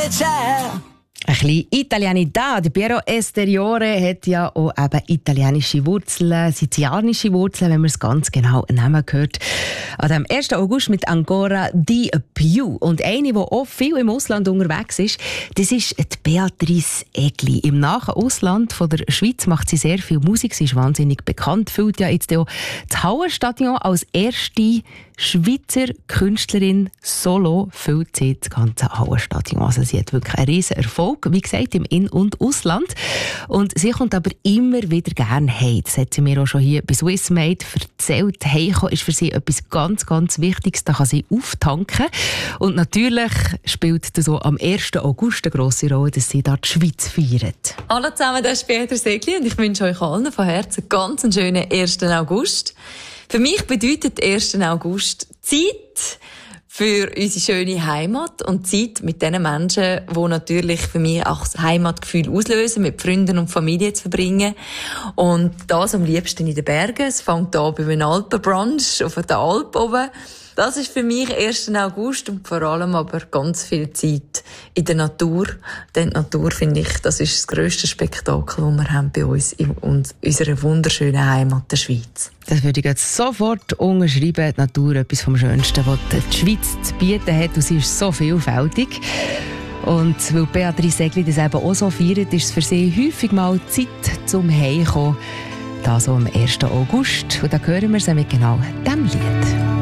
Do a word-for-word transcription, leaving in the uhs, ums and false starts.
c'è. Ein bisschen Italianität. Piero Esteriore hat ja auch eben italienische Wurzeln, sizilianische Wurzeln, wenn man es ganz genau nehmen hört. An dem ersten August mit Ancora di più. Und eine, die auch viel im Ausland unterwegs ist, das ist die Beatrice Egli. Im nahen Ausland von der Schweiz macht sie sehr viel Musik. Sie ist wahnsinnig bekannt. Füllt ja jetzt auch das Hallenstadion als erste Schweizer Künstlerin solo füllt sie das ganze Hallenstadion. Also sie hat wirklich einen riesen Erfolg, wie gesagt, im In- und Ausland. Und sie kommt aber immer wieder gerne heim. Das hat sie mir auch schon hier bei Swissmade erzählt. Heimkommen ist für sie etwas ganz, ganz Wichtiges. Da kann sie auftanken. Und natürlich spielt das auch am ersten August eine grosse Rolle, dass sie da die Schweiz feiert. Hallo zusammen, das ist Beatrice Egli und ich wünsche euch allen von Herzen ganz einen schönen ersten August. Für mich bedeutet der erste August Zeit für unsere schöne Heimat und Zeit mit den Menschen, die natürlich für mich auch das Heimatgefühl auslösen, mit Freunden und Familie zu verbringen. Und das am liebsten in den Bergen. Es fängt an bei einem Alpenbrunch auf der Alp oben. Das ist für mich ersten August und vor allem aber ganz viel Zeit in der Natur. Denn die Natur, finde ich, das ist das grösste Spektakel, das wir haben bei uns in unserer wunderschönen Heimat, der Schweiz. Das würde ich jetzt sofort unterschreiben. Die Natur, etwas vom Schönsten, was die Schweiz zu bieten hat. Und sie ist so vielfältig. Und weil Beatrice Egli das eben auch so feiert, ist es für sie häufig mal Zeit zum Heimkommen. Das so am ersten August. Und da hören wir sie mit genau diesem Lied.